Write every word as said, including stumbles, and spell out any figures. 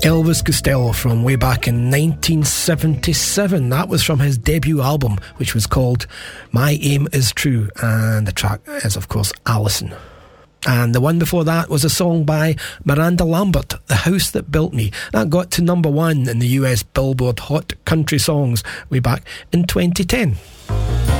Elvis Costello from way back in nineteen seventy-seven. That was from his debut album, which was called My Aim Is True, and the track is, of course, Alison. And the one before that was a song by Miranda Lambert, The House That Built Me. That got to number one in the U S Billboard Hot Country Songs way back in twenty ten.